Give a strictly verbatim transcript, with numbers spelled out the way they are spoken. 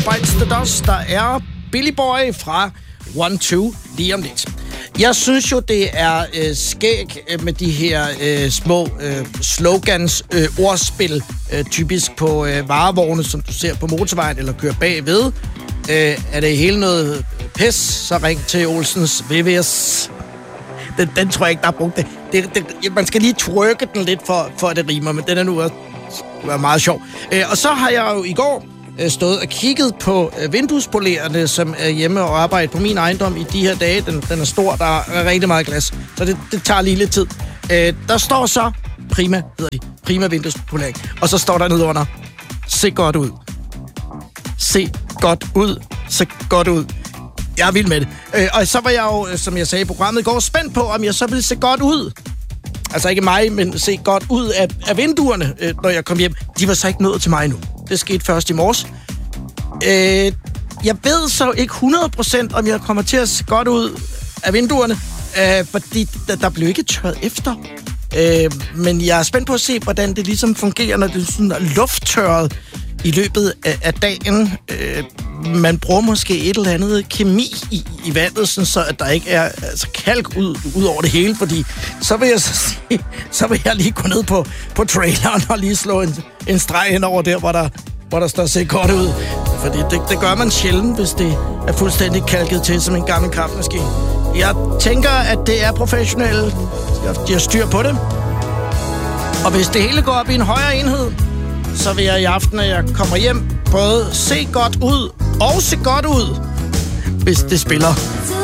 Bites the Dust. Der er Billy Boy fra one two lige om lidt. Jeg synes jo, det er øh, skæg øh, med de her øh, små øh, slogans, øh, ordspil, øh, typisk på øh, varevogne, som du ser på motorvejen eller kører bagved. Øh, er det hele noget pis, så ring til Olsens V V S. Den, den tror jeg ikke, der er brugt det. det, det man skal lige trykke den lidt, for, for at det rimer, men den er nu også meget sjov. Øh, og så har jeg jo i går øh, stået og kigget på øh, vinduespolererne, som er hjemme og arbejder på min ejendom i de her dage. Den, den er stor, der er rigtig meget glas, så det, det tager lige lidt tid. Øh, der står så Prima, hedder de, Prima vinduespolering, og så står der nede under, se godt ud. Se godt ud. Se godt ud. Jeg er vild med det. Øh, og så var jeg jo, som jeg sagde i programmet i går, spændt på, om jeg så ville se godt ud. Altså ikke mig, men se godt ud af, af vinduerne, øh, når jeg kom hjem. De var så ikke nået til mig nu. Det skete først i morges. Øh, jeg ved så ikke hundrede procent, om jeg kommer til at se godt ud af vinduerne, øh, fordi der, der blev ikke tørret efter. Øh, men jeg er spændt på at se, hvordan det ligesom fungerer, når det er sådan lufttørret i løbet af, af dagen. Øh, man bruger måske et eller andet kemi i, i vandet, sådan så at der ikke er altså, kalk ud, ud over det hele, fordi så vil jeg så sige, så vil jeg lige gå ned på, på traileren og lige slå en, en streg hen over der, hvor der, hvor der står se godt ud. Fordi det, det gør man sjældent, hvis det er fuldstændig kalket til som en gammel kaffemaskine. Jeg tænker, at det er professionelle. De har styr på det. Og hvis det hele går op i en højere enhed, så vil jeg i aften, når jeg kommer hjem, både se godt ud og se godt ud, hvis det spiller.